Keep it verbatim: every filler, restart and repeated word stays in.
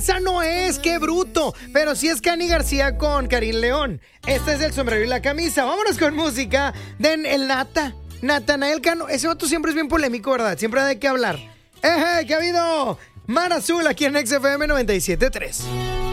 esa no es, qué bruto. Pero sí es Cani García con Karim León. Este es el sombrero y la camisa. Vámonos con música de el Nata. Natanael Cano. Ese vato siempre es bien polémico, ¿verdad? Siempre hay de qué hablar. ¡Eje! ¿Qué ha habido? Mar Azul aquí en X F M noventa y siete punto tres.